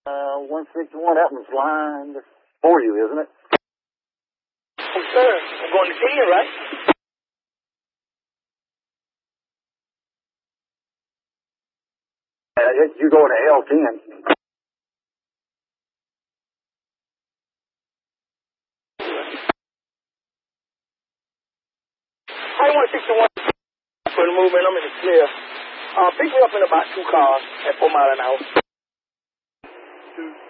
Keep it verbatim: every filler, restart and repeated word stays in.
Uh, one sixty-one, that one's lined for you, isn't it? Oh, sir, I'm going to ten, right? Uh, you're going to L ten. I one sixty-one for the movement. I'm in the clear. Uh, pick me up in about two cars at four mile an hour. Two.